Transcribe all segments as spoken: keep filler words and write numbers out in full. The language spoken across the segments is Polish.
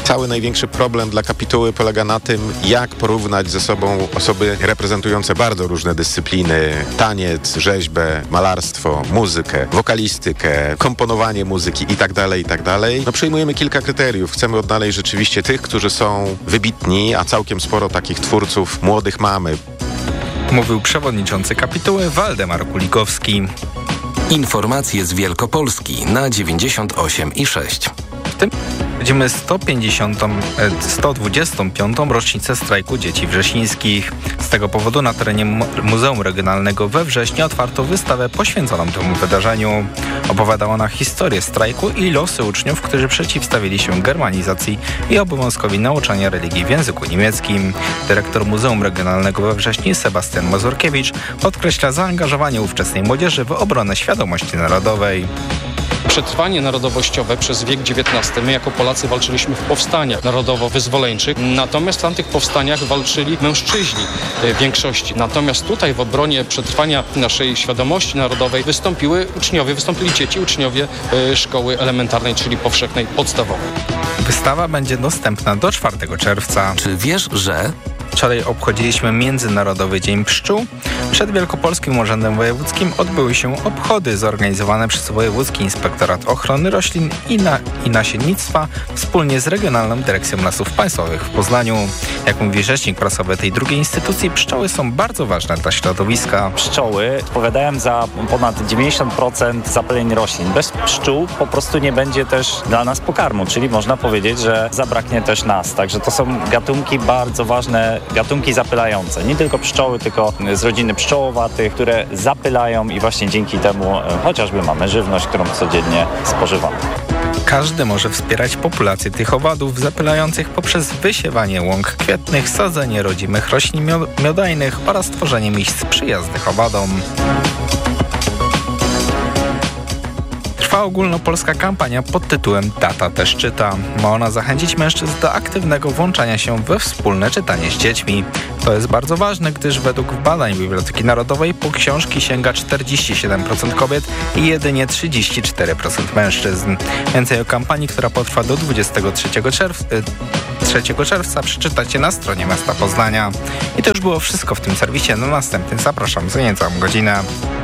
Cały największy problem dla kapituły polega na tym, jak porównać ze sobą osoby reprezentujące bardzo różne dyscypliny: taniec, rzeźbę, malarstwo, muzykę, wokalistykę, komponowanie muzyki itd., itd. No przyjmujemy kilka kryteriów. Chcemy odnaleźć rzeczywiście tych, którzy są wybitni, a całkiem sporo takich twórców młodych mamy. Mówił przewodniczący kapituły Waldemar Kulikowski. Informacje z Wielkopolski na dziewięćdziesiąt osiem i sześć. W tym będziemy sto pięćdziesiątą, sto dwudziestą piątą rocznicę strajku dzieci wrześnińskich. Z tego powodu na terenie Muzeum Regionalnego we Wrześniu otwarto wystawę poświęconą temu wydarzeniu. Opowiada ona historię strajku i losy uczniów, którzy przeciwstawili się germanizacji i obowiązkowi nauczania religii w języku niemieckim. Dyrektor Muzeum Regionalnego we Wrześni Sebastian Mazurkiewicz podkreśla zaangażowanie ówczesnej młodzieży w obronę świadomości narodowej. Przetrwanie narodowościowe przez wiek dziewiętnasty my jako Polacy walczyliśmy w powstaniach narodowo-wyzwoleńczych, natomiast w tamtych powstaniach walczyli mężczyźni w większości. Natomiast tutaj w obronie przetrwania naszej świadomości narodowej wystąpiły uczniowie, wystąpili dzieci, uczniowie szkoły elementarnej, czyli powszechnej, podstawowej. Wystawa będzie dostępna do czwartego czerwca. Czy wiesz, że... Wczoraj obchodziliśmy Międzynarodowy Dzień Pszczół. Przed Wielkopolskim Urzędem Wojewódzkim odbyły się obchody zorganizowane przez Wojewódzki Inspektorat Ochrony Roślin i, na, i Nasiennictwa wspólnie z Regionalną Dyrekcją Lasów Państwowych w Poznaniu. Jak mówi rzecznik prasowy tej drugiej instytucji, pszczoły są bardzo ważne dla środowiska. Pszczoły odpowiadają za ponad dziewięćdziesiąt procent zapyleń roślin. Bez pszczół po prostu nie będzie też dla nas pokarmu, czyli można powiedzieć, że zabraknie też nas. Także to są gatunki bardzo ważne, gatunki zapylające. Nie tylko pszczoły, tylko z rodziny pszczołowatych, które zapylają i właśnie dzięki temu chociażby mamy żywność, którą codziennie spożywamy. Każdy może wspierać populację tych owadów zapylających poprzez wysiewanie łąk kwietnych, sadzenie rodzimych roślin miodajnych oraz tworzenie miejsc przyjaznych owadom. Trwa ogólnopolska kampania pod tytułem Tata też czyta. Ma ona zachęcić mężczyzn do aktywnego włączania się we wspólne czytanie z dziećmi. To jest bardzo ważne, gdyż według badań Biblioteki Narodowej po książki sięga czterdzieści siedem procent kobiet i jedynie trzydzieści cztery procent mężczyzn. Więcej o kampanii, która potrwa do dwudziestego trzeciego czerwca przeczytacie na stronie Miasta Poznania. I to już było wszystko w tym serwisie. Na następny zapraszam za niecałą godzinę.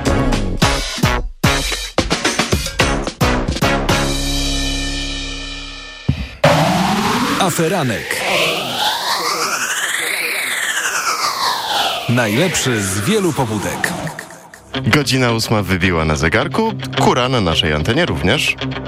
Aferanek. Najlepszy z wielu pobudek. Godzina ósma wybiła na zegarku, kura na naszej antenie również.